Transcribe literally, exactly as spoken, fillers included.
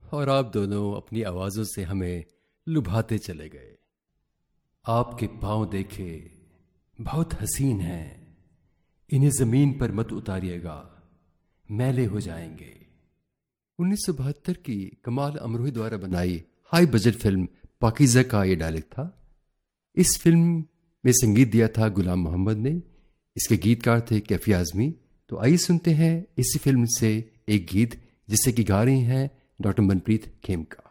और आप दोनों अपनी आवाज़ों से हमें लुभाते चले गए। आपके पांव देखे बहुत हसीन हैं, इन्हें ज़मीन पर मत उतारिएगा, मैले हो जाएंगे। उन्नीस सौ बहत्तर की कमाल अमरोही द्वारा बनाई हाई बजट फिल्म पाकीज़ा का ये डायलॉग था। इस फिल्म में संगीत दिया था गुलाम मोहम्मद ने, इसके गीतकार थे कैफी आज़मी। तो आइए सुनते हैं इसी फिल्म से एक गीत जिसे कि गा रही हैं डॉक्टर मनप्रीत खेमका।